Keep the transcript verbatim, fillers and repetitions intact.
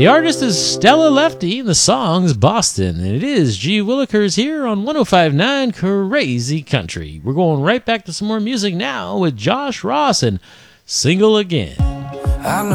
The artist is Stella Lefty, and the song's Boston. And it is G. Willikers here on one oh five point nine Crazy Country. We're going right back to some more music now with Josh Ross and Single Again.